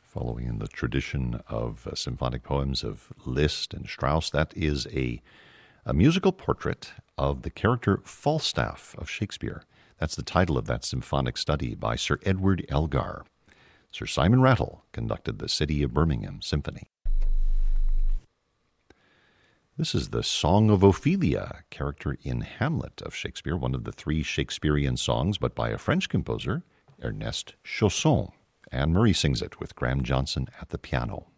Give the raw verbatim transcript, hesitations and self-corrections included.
Following in the tradition of uh, symphonic poems of Liszt and Strauss, that is a, a musical portrait of the character Falstaff of Shakespeare. That's the title of that symphonic study by Sir Edward Elgar. Sir Simon Rattle conducted the City of Birmingham Symphony. This is the Song of Ophelia, character in Hamlet of Shakespeare, one of the three Shakespearean songs, but by a French composer, Ernest Chausson. Anne Murray sings it with Graham Johnson at the piano.